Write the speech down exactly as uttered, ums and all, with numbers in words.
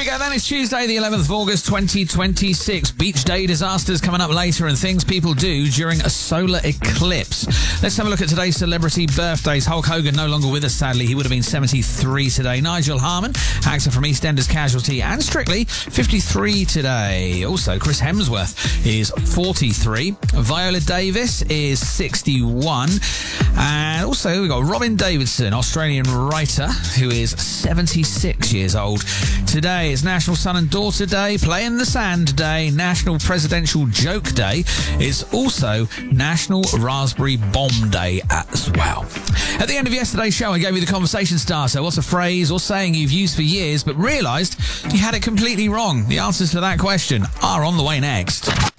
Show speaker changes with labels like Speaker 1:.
Speaker 1: go then. It's Tuesday, the eleventh of August, twenty twenty-six. Beach day disasters coming up later and things people do during a solar eclipse. Let's have a look at today's celebrity birthdays. Hulk Hogan no longer with us, sadly. He would have been seventy-three today. Nigel Harman, actor from EastEnders Casualty and Strictly, fifty-three today. Also, Chris Hemsworth is forty-three. Viola Davis is sixty-one. And also, we've got Robin Davidson, Australian writer, who is seventy-six years old. Today is National Son and Daughter Day, Play in the Sand Day, National Presidential Joke Day. It's also National Raspberry Bomb Day as well. At the end of yesterday's show, I gave you the conversation starter. What's a phrase or saying you've used for years but realised you had it completely wrong? The answers to that question are on the way next.